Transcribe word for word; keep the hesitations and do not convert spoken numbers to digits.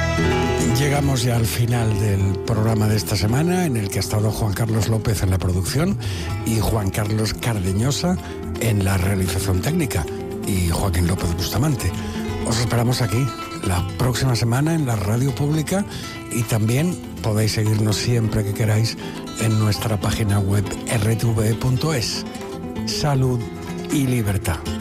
Llegamos ya al final del programa de esta semana, en el que ha estado Juan Carlos López en la producción y Juan Carlos Cardeñosa en la realización técnica y Joaquín López Bustamante. Os esperamos aquí la próxima semana en la radio pública y también podéis seguirnos siempre que queráis en nuestra página web erre te ve punto es. Salud y libertad.